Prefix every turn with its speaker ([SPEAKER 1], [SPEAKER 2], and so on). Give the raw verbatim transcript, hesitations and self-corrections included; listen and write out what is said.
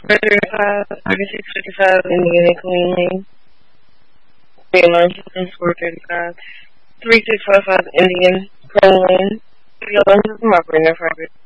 [SPEAKER 1] thirty-five, thirty-six fifty-five Indian and Queen Lane. Maryland, score thirty-five. three six five five Indian, Queen Lane. Your lunch is my operator.